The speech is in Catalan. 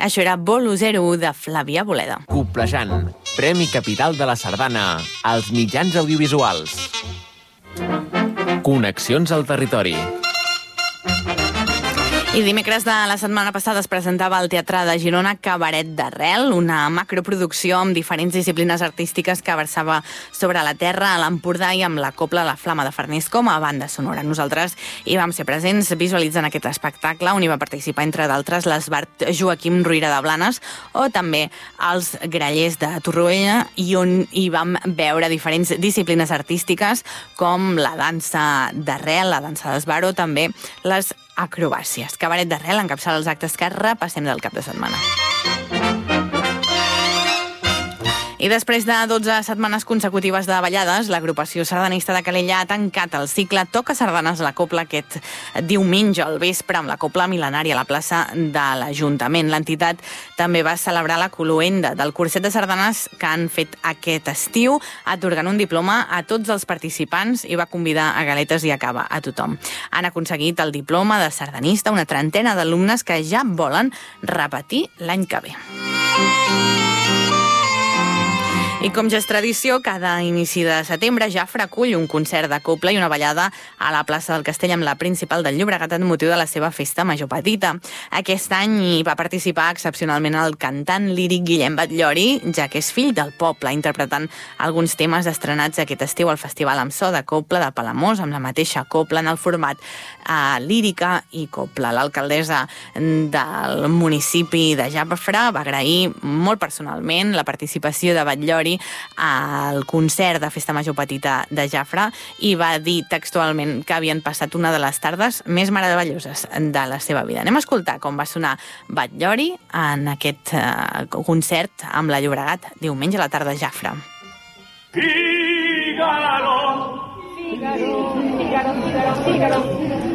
Això era Bolo 01 de Flavia Boleda. Coplejant, Premi Capital de la Sardana als mitjans audiovisuals. Connexions al territori. I dimecres de la setmana passada es presentava al Teatre de Girona Cabaret d'Arrel, una macroproducció amb diferents disciplines artístiques que versava sobre la terra, a l'Empordà i amb la cobla La Flama de Farners com a banda sonora. Nosaltres hi vam ser presents visualitzant aquest espectacle, on hi va participar, entre d'altres, l'esbart Joaquim Ruïra de Blanes o també els grallers de Torroella, i on hi vam veure diferents disciplines artístiques com la dansa d'arrel, la dansa d'esbart o també les acrobàcies. Cabaret d'Arrel encapçala els actes que repassem del cap de setmana. I després de 12 setmanes consecutives de ballades, l'agrupació sardanista de Calella ha tancat el cicle Toca Sardanes a la Cobla aquest diumenge al vespre amb la Cobla Mil·lenària a la plaça de l'Ajuntament. L'entitat també va celebrar la cloenda del curset de sardanes que han fet aquest estiu, atorgant un diploma a tots els participants i va convidar a galetes i a cava a tothom. Han aconseguit el diploma de sardanista una trentena d'alumnes que ja volen repetir l'any que ve. I com ja és tradició, cada inici de setembre Jafre acull un concert de cobla i una ballada a la plaça del Castell amb la principal del Llobregat en motiu de la seva festa major petita. Aquest any hi va participar excepcionalment el cantant líric Guillem Batllori, ja que és fill del poble, interpretant alguns temes estrenats aquest estiu al Festival amb so de cobla de Palamós, amb la mateixa cobla en el format lírica i cobla. L'alcaldessa del municipi de Jafre va agrair molt personalment la participació de Batllori al concert de Festa Major Petita de Jafre i va dir textualment que havien passat una de les tardes més meravelloses de la seva vida. Anem a escoltar com va sonar Batllori en aquest concert amb la Llobregat diumenge a la tarda a Jafre. Figaro, Figaro, Figaro, Figaro, Figaro.